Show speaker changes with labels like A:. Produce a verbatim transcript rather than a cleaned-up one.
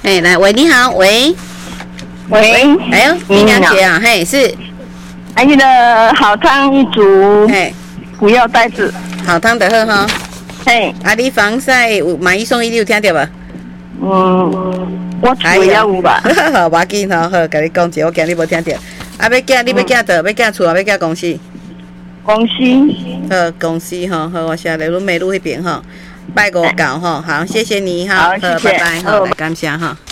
A: 嘿，来，喂，你好，喂，
B: 喂，
A: 哎呦，李良姐啊，嘿，是，
B: 哎，那个好汤一组，
A: 嘿，
B: 不要袋子，
A: 好汤的好哈。
B: 嘿，
A: 啊，你防晒有买一送一，你有听到吧？
B: 嗯，我厝也有吧。
A: 好，无要紧吼，好，甲你讲者，我惊你无听到。啊，要寄，你要寄倒？要寄厝啊？要寄公司？
B: 公司。
A: 好，公司吼，好，我写来阮美路迄边吼，拜五到吼，好，谢谢你哈，
B: 好，谢谢，
A: 拜拜，好，来感谢哈。